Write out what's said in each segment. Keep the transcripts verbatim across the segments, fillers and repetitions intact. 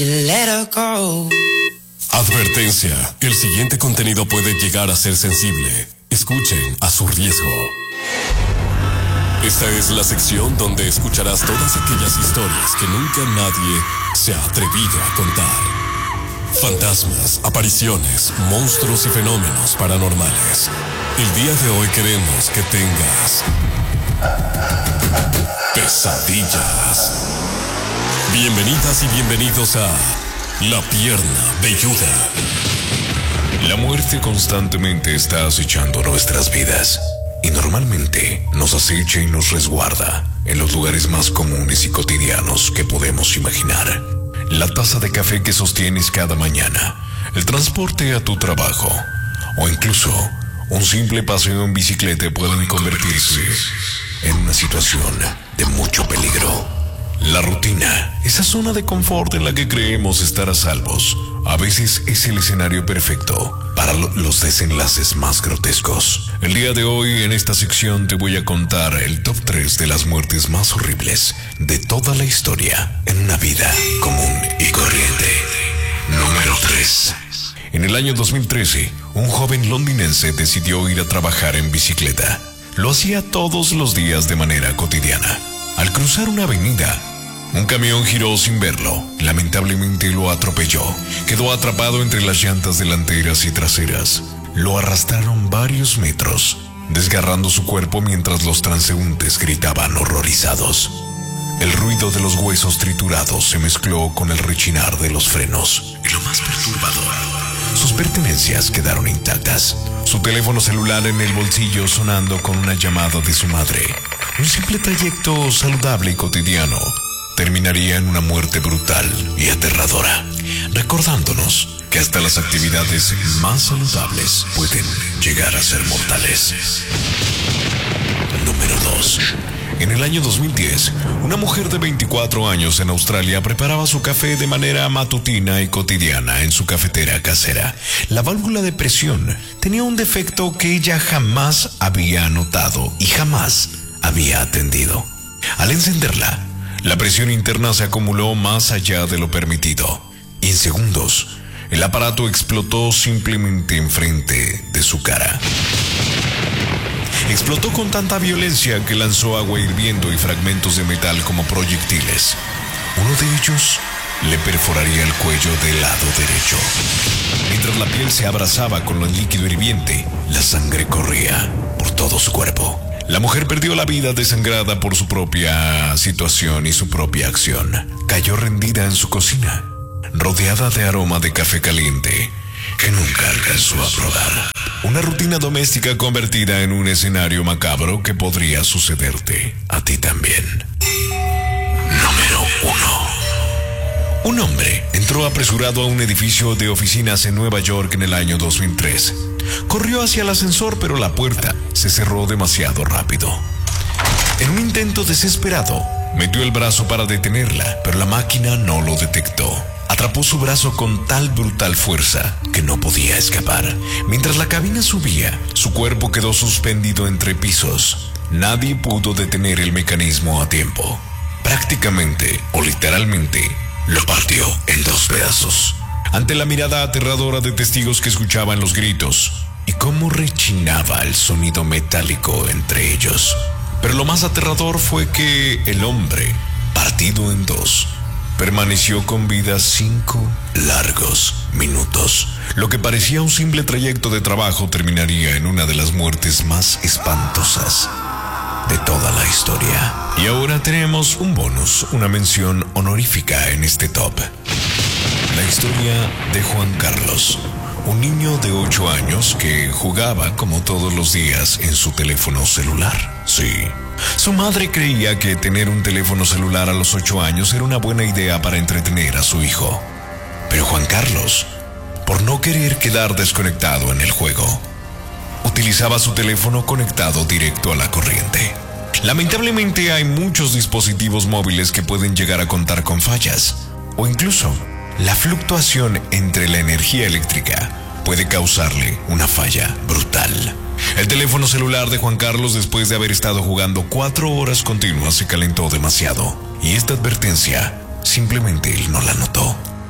Let her go. Advertencia, el siguiente contenido puede llegar a ser sensible. Escuchen a su riesgo. Esta es la sección donde escucharás todas aquellas historias que nunca nadie se ha atrevido a contar. Fantasmas, apariciones, monstruos y fenómenos paranormales. El día de hoy queremos que tengas pesadillas. Bienvenidas y bienvenidos a La Pierna Velluda. La muerte constantemente está acechando nuestras vidas y normalmente nos acecha y nos resguarda en los lugares más comunes y cotidianos que podemos imaginar. La taza de café que sostienes cada mañana, el transporte a tu trabajo o incluso un simple paseo en bicicleta pueden convertirse en una situación de mucho peligro. La rutina, esa zona de confort en la que creemos estar a salvos, a veces es el escenario perfecto para lo- los desenlaces más grotescos. El día de hoy en esta sección te voy a contar el top tres de las muertes más horribles de toda la historia en una vida común y corriente. Número tres. En el año dos mil trece, un joven londinense decidió ir a trabajar en bicicleta. Lo hacía todos los días de manera cotidiana. Al cruzar una avenida, un camión giró sin verlo. Lamentablemente lo atropelló. Quedó atrapado entre las llantas delanteras y traseras. Lo arrastraron varios metros, desgarrando su cuerpo mientras los transeúntes gritaban horrorizados. El ruido de los huesos triturados se mezcló con el rechinar de los frenos. Y lo más perturbador, sus pertenencias quedaron intactas. Su teléfono celular en el bolsillo sonando con una llamada de su madre. Un simple trayecto saludable y cotidiano terminaría en una muerte brutal y aterradora, recordándonos que hasta las actividades más saludables pueden llegar a ser mortales. Número dos. En el año dos mil diez, una mujer de veinticuatro años en Australia preparaba su café de manera matutina y cotidiana en su cafetera casera. La válvula de presión tenía un defecto que ella jamás había notado y jamás había atendido. Al encenderla, la presión interna se acumuló más allá de lo permitido y en segundos el aparato explotó simplemente enfrente de su cara. Explotó con tanta violencia que lanzó agua hirviendo y fragmentos de metal como proyectiles. Uno de ellos le perforaría el cuello del lado derecho. Mientras la piel se abrasaba con el líquido hirviente, la sangre corría por todo su cuerpo. La mujer perdió la vida desangrada por su propia situación y su propia acción. Cayó rendida en su cocina, rodeada de aroma de café caliente que nunca alcanzó a probar. Una rutina doméstica convertida en un escenario macabro que podría sucederte a ti también. Número uno. Un hombre entró apresurado a un edificio de oficinas en Nueva York en el año dos mil tres. Corrió hacia el ascensor, pero la puerta se cerró demasiado rápido. En un intento desesperado, metió el brazo para detenerla, pero la máquina no lo detectó. Atrapó su brazo con tal brutal fuerza que no podía escapar. Mientras la cabina subía, su cuerpo quedó suspendido entre pisos. Nadie pudo detener el mecanismo a tiempo. Prácticamente, o literalmente, lo partió en dos pedazos. Ante la mirada aterradora de testigos que escuchaban los gritos y cómo rechinaba el sonido metálico entre ellos. Pero lo más aterrador fue que el hombre, partido en dos, permaneció con vida cinco largos minutos. Lo que parecía un simple trayecto de trabajo terminaría en una de las muertes más espantosas de toda la historia. Y ahora tenemos un bonus, una mención honorífica en este top. La historia de Juan Carlos, un niño de ocho años que jugaba como todos los días en su teléfono celular. Sí, su madre creía que tener un teléfono celular a los ocho años era una buena idea para entretener a su hijo. Pero Juan Carlos, por no querer quedar desconectado en el juego, utilizaba su teléfono conectado directo a la corriente. Lamentablemente hay muchos dispositivos móviles que pueden llegar a contar con fallas, o incluso la fluctuación entre la energía eléctrica puede causarle una falla brutal. El teléfono celular de Juan Carlos, después de haber estado jugando cuatro horas continuas, se calentó demasiado. Y esta advertencia simplemente él no la notó.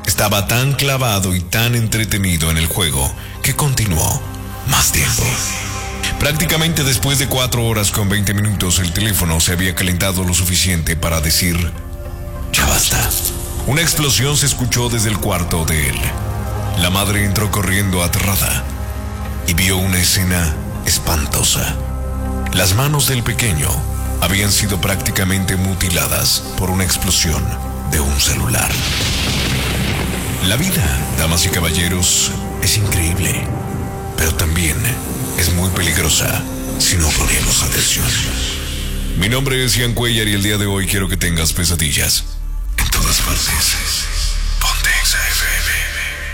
estaba tan clavado y tan entretenido en el juego que continuó más tiempo. Prácticamente después de cuatro horas con veinte minutos, el teléfono se había calentado lo suficiente para decir: ya basta. Una explosión se escuchó desde el cuarto de él. La madre entró corriendo aterrada y vio una escena espantosa. Las manos del pequeño habían sido prácticamente mutiladas por una explosión de un celular. La vida, damas y caballeros, es increíble, pero también es muy peligrosa si no ponemos atención. Mi nombre es Ian Cuellar y el día de hoy quiero que tengas pesadillas en todas partes. Ponte Exa F M.